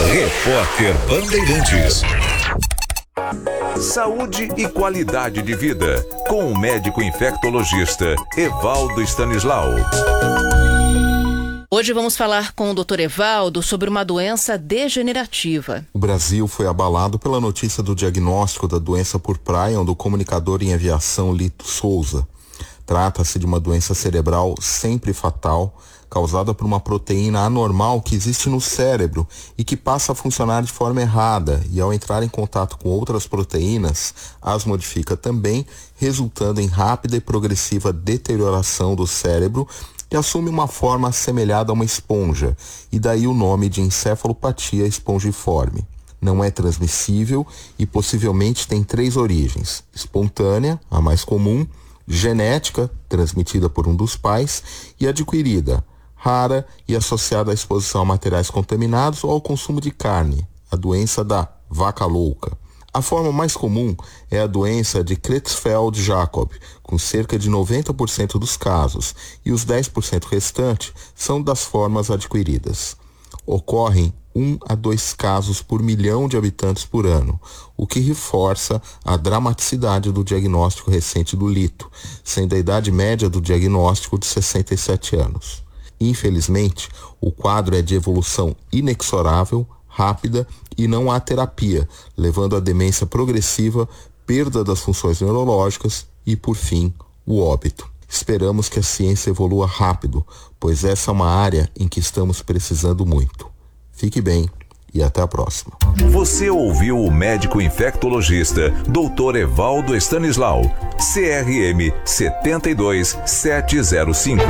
Repórter Bandeirantes. Saúde e qualidade de vida, com o médico infectologista Evaldo Stanislau. Hoje vamos falar com o Dr. Evaldo sobre uma doença degenerativa. O Brasil foi abalado pela notícia do diagnóstico da doença por Prion do comunicador em aviação Lito Souza. Trata-se de uma doença cerebral sempre fatal, causada por uma proteína anormal que existe no cérebro e que passa a funcionar de forma errada e, ao entrar em contato com outras proteínas, as modifica também, resultando em rápida e progressiva deterioração do cérebro e assume uma forma assemelhada a uma esponja, e daí o nome de encefalopatia espongiforme. Não é transmissível e possivelmente tem 3 origens: espontânea, a mais comum; genética, transmitida por um dos pais; e adquirida, rara e associada à exposição a materiais contaminados ou ao consumo de carne, a doença da vaca louca. A forma mais comum é a doença de Creutzfeldt-Jakob, com cerca de 90% dos casos, e os 10% restantes são das formas adquiridas. Ocorrem 1 a 2 casos por milhão de habitantes por ano, o que reforça a dramaticidade do diagnóstico recente do Lito, sendo a idade média do diagnóstico de 67 anos. Infelizmente, o quadro é de evolução inexorável, rápida e não há terapia, levando à demência progressiva, perda das funções neurológicas e, por fim, o óbito. Esperamos que a ciência evolua rápido, pois essa é uma área em que estamos precisando muito. Fique bem e até a próxima. Você ouviu o médico infectologista Dr. Evaldo Stanislau, CRM 72705.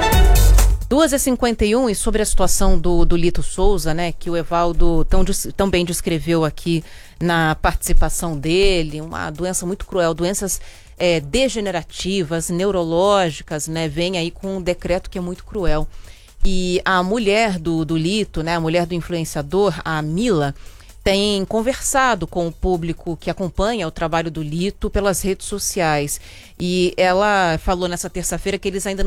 2h51, e sobre a situação do Lito Souza, né, que o Evaldo tão bem descreveu aqui na participação dele, uma doença muito cruel, doenças degenerativas, neurológicas, né, vem aí com um decreto que é muito cruel. E a mulher do Lito, né, a mulher do influenciador, a Mila, tem conversado com o público que acompanha o trabalho do Lito pelas redes sociais. E ela falou nessa terça-feira que eles ainda